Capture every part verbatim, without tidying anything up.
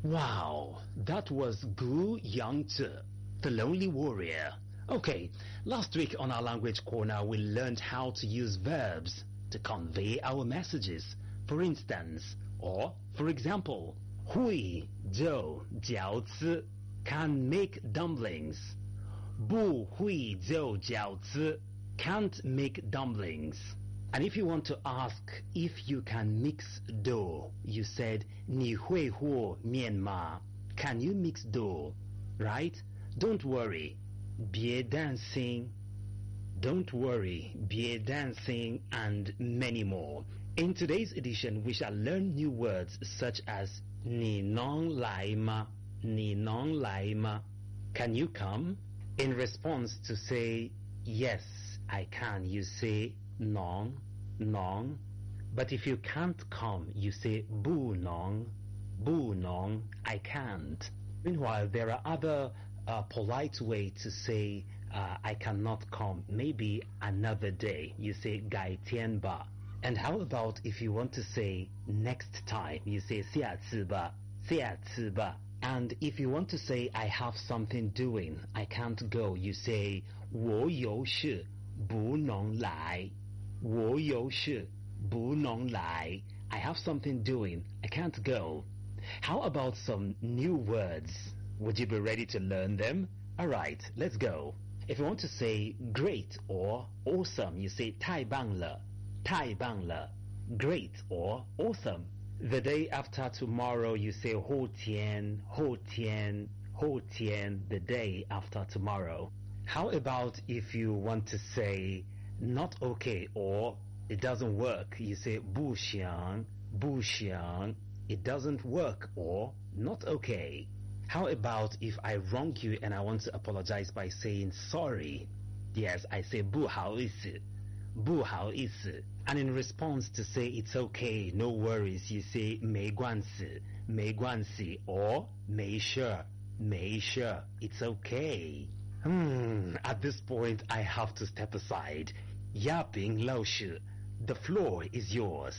Wow, that was Gu Yangzhe, the lonely warrior. Okay, last week on our language corner we learned how to use verbs to convey our messages. For instance, or for example, 会做饺子 can make dumplings. 不会做饺子 can't make dumplings. And if you want to ask if you can mix dough, you said 你会和面吗? Can you mix dough? Right? Don't worry. 别担心. Don't worry. 别担心 and many more. In today's edition, we shall learn new words such as 你能来吗? 你能来吗? Can you come? In response to say yes, I can, you say 能 能. But if you can't come, you say 不能 不能, I can't. Meanwhile, there are other uh, polite way to say uh, I cannot come. Maybe another day. You say 改天吧. And how about if you want to say next time? You say 下次吧下次吧. And if you want to say I have something doing, I can't go, you say 我有事不能来我有事不能来 I have something doing, I can't go. How about some new words? Would you be ready to learn them? Alright, let's go. If you want to say great or awesome, you say 太棒了太棒了 Great or awesome. The day after tomorrow, you say 后天后天后天 the day after tomorrow. How about if you want to say not okay or it doesn't work, you say 不行不行 it doesn't work or not okay. How about if I wrong you and I want to apologize by saying sorry? Yes, I say 不好意思不好意思. And in response to say it's okay, no worries, you say 没关系没关系 or 没事没事 it's okay. Hmm, at this point I have to step aside. 亚平老师, the floor is yours.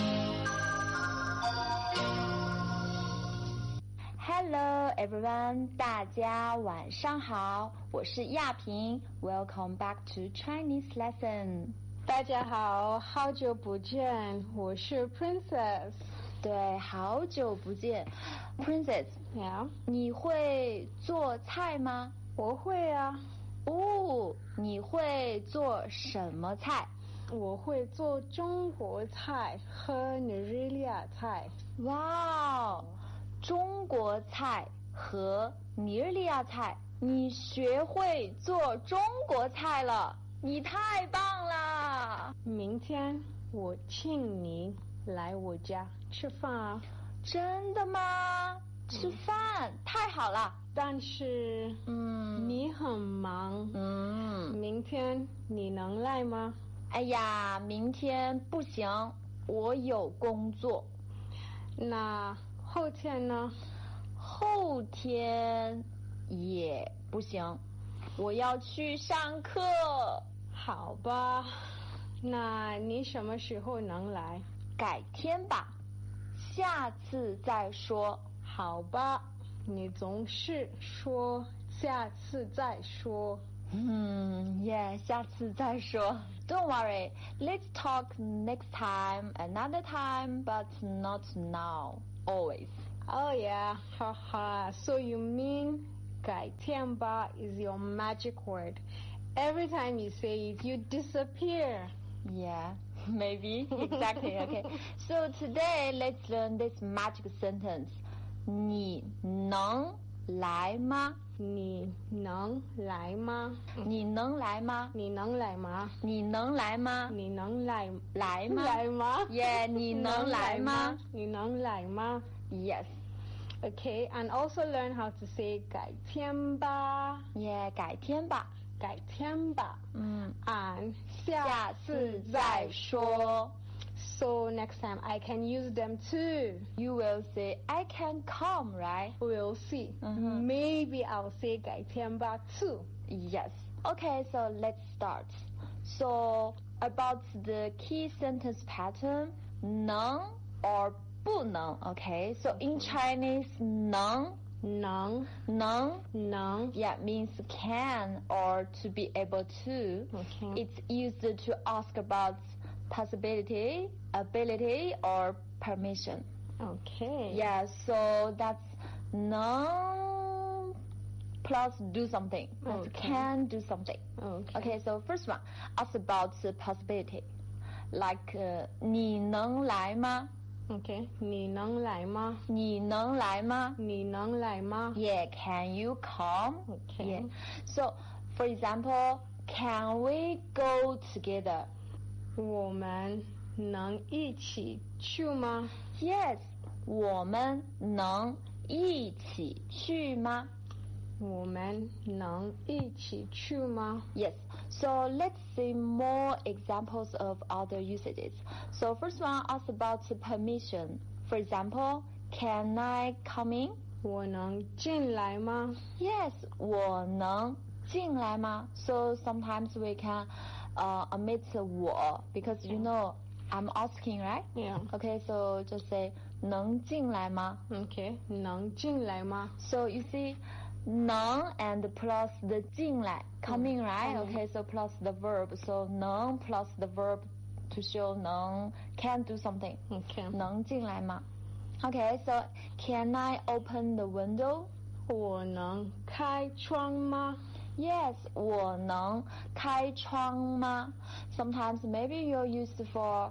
Hello everyone, 大家晚上好，我是亚平 Welcome back to Chinese lesson. 大家好，好久不见，我是 Princess。 对，好久不见 Princess。 Yeah. 你会做菜吗？ 我会啊。 哦，你会做什么菜？ 我会做中国菜和尼日利亚菜。 哇，中国菜和尼日利亚菜，你学会做中国菜了，你太棒了！ 明天我请你来我家吃饭啊。 真的吗？吃饭、嗯、太好了。 但是，嗯，你很忙， 嗯， 明天你能来吗？ 哎呀，明天不行，我有工作。 那后天呢？ 后天也不行，我要去上课。 好吧，那你什么时候能来？ 改天吧，下次再说。 好吧。你总是说下次再说。 嗯 yeah, 下次再说。Don't worry, let's talk next time, another time, but not now, always. Oh yeah, haha. So you mean 改天吧 is your magic word. Every time you say it, you disappear. Yeah, maybe. Exactly, okay. So today, let's learn this magic sentence. 你能来吗？ 你能来吗？ 你能来吗？ 你能来吗？ 你能来吗？ 你能来来吗？ 来吗 Yeah, 你能来吗？ 你能来吗 Yes. Okay, and also learn how to say 改天吧 Yeah, 改天吧改天吧嗯 and 下次再说。 So next time I can use them too. You will say, I can come, right? We'll see. Mm-hmm. Maybe I'll say 改天吧 too. Yes. Okay, so let's start. So about the key sentence pattern, 能 or 不能 okay so in Chinese 能能能能 yeah means can or to be able to. Okay. It's used to ask about possibility, ability, or permission. Okay. Yeah, so that's 能 plus do something. That's Okay. can do something. Okay. Okay, so first one, ask about the possibility. Like, uh, 你能来吗? Okay. 你能来吗？ 你能来吗? 你能来吗？ Yeah, can you come? Okay. Yeah. So, for example, can we go together? 我们能一起去吗？ Yes, 我们能一起去吗? 我们能一起去吗？ Yes. So let's see more examples of other usages. So first one, ask about permission. For example, can I come in? 我能进来吗？ Yes, 我能进来吗? So sometimes we can uh, omit 我 because you know I'm asking, right? Yeah. Okay, so just say 能进来吗? Okay. 能进来吗？ So you see, 能 and plus the 进来 coming, right? coming. Okay, so plus the verb. So 能 plus the verb to show 能 can do something. Okay. 能进来吗? Okay, so can I open the window? 我能开窗吗？ Yes, 我能开窗吗? Sometimes maybe you're used for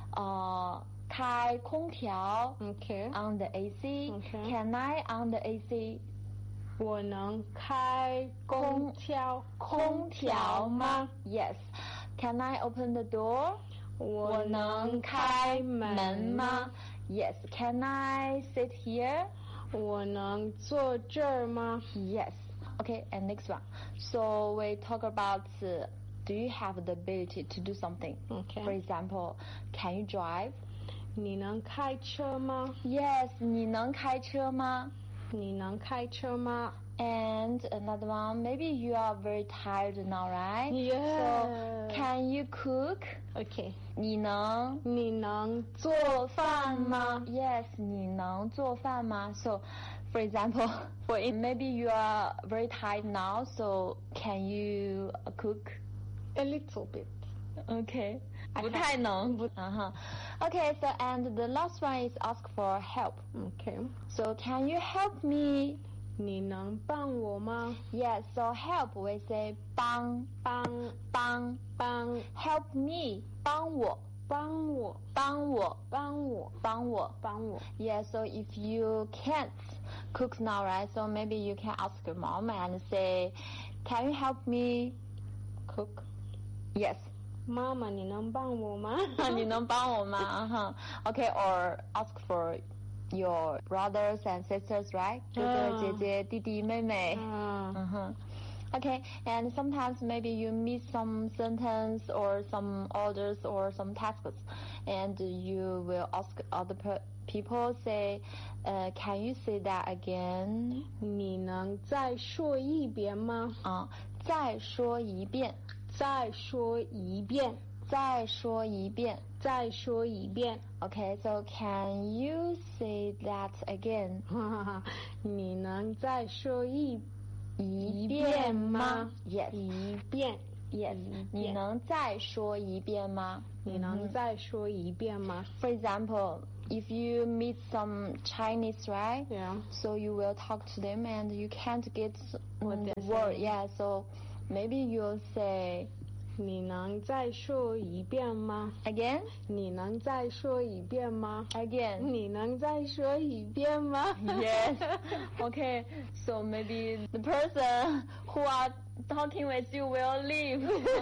uh, 开空调 Okay. on the A C. Okay. Can I on the A C? 我能开空调空调吗? Yes. Can I open the door? 我能开开门吗？ Yes. Can I sit here? 我能坐这儿吗？ Yes. Okay, and next one. So we talk about uh, do you have the ability to do something? Okay. For example, can you drive? 你能开车吗？ Yes. 你能开车吗? 你能开车吗？ And another one, maybe you are very tired now, right? Yeah. So can you cook? Okay. 你能你能做做饭饭吗？ 吗? Yes, 你能做饭吗? So, for example, for it, maybe you are very tired now. So, can you uh, cook? A little bit. Okay. I 不太能. Uh-huh. Okay, so and the last one is ask for help. Okay. So, can you help me? 你能帮我吗？ Yes, so help we say 帮帮帮帮 help me 帮我帮我帮我帮我帮我帮我。 Yeah, so if you can't cook now, right? So maybe you can ask your mom and say, can you help me cook? Yes. 妈妈，你能帮我吗？ 你能帮我吗? Uh-huh. Okay, or ask for your brothers and sisters, right? 哥哥姐姐弟弟妹妹. Uh-huh. Okay, and sometimes maybe you miss some sentence or some orders or some tasks, and you will ask other pe- people, say, uh, can you say that again? 你能再说一遍吗？ 啊，再说一遍， 再说一遍， 再说一遍。 再说一遍。 Okay, so can you say that again? 你能再说一一遍吗？ Yes, 一遍 yes. 一遍。 你能再说一遍吗？ 你能再说一遍吗？ For example, if you meet some Chinese, right? Yeah. So you will talk to them and you can't get What the they're word. saying. Yeah, so maybe you'll say 你能再说一遍吗？ again, 你能再说一遍吗？ again. 你能再说一遍吗？ Yes. Okay. So maybe the person who are talking with you will leave.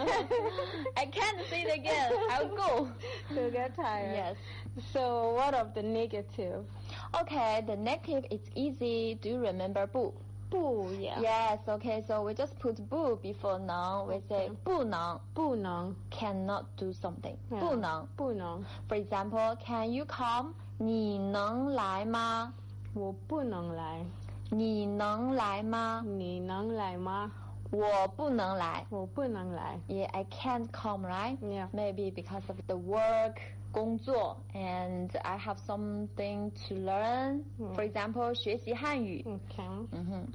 I can't say it again. I'll go. You get tired. Yes. So what of the negative? Okay. The negative is easy. Do you remember 不? 不 yeah. Yes. Okay. So we just put 不 before 能. We say 不能不能 cannot do something. Yeah. 不能. 不能 For example, can you come? 你能来吗？ 我不能来。 你能来吗？ 你能来吗？ 我不能来。 我不能来。 Yeah, I can't come, right? Yeah. Maybe because of the work, 工作 and I have something to learn. Mm. For example, 学习汉语。 Okay. Mm-hmm.